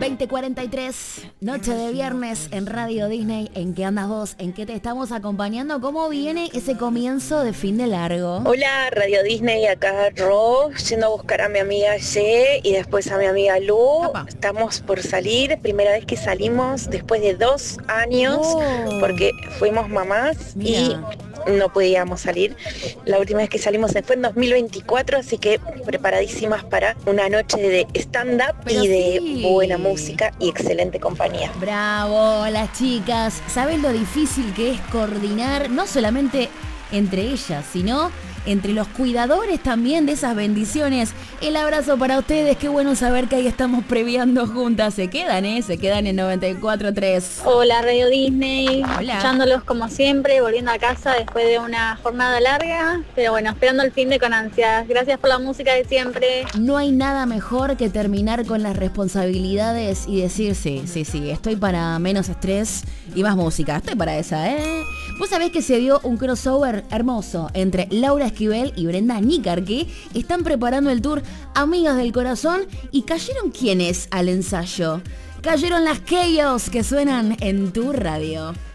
20:43, noche de viernes en Radio Disney. ¿En qué andas vos? ¿En qué te estamos acompañando? ¿Cómo viene ese comienzo de fin de largo? Hola, Radio Disney, acá Ro, yendo a buscar a mi amiga Ye y después a mi amiga Lu. Apa. Estamos por salir, primera vez que salimos después de 2 años, porque fuimos mamás Mira. y no podíamos salir. La última vez que salimos fue en 2024, así que preparadísimas para una noche de stand-up Pero y de sí. buena música y excelente compañía. Bravo, las chicas. ¿Saben lo difícil que es coordinar no solamente entre ellas, sino entre los cuidadores también de esas bendiciones? El abrazo para ustedes, qué bueno saber que ahí estamos previando juntas. Se quedan en 94.3. Hola Radio Disney, Hola. escuchándolos como siempre, volviendo a casa después de una jornada larga, pero bueno, esperando el fin de con ansias. Gracias por la música de siempre. No hay nada mejor que terminar con las responsabilidades y decir, sí, estoy para menos estrés y más música. Estoy para esa, ¿eh? Vos sabés que se dio un crossover hermoso entre Laura Esquivel y Brenda Nícar, que están preparando el tour Amigas del Corazón. ¿Y cayeron quiénes al ensayo? Cayeron las Chaos, que suenan en tu radio.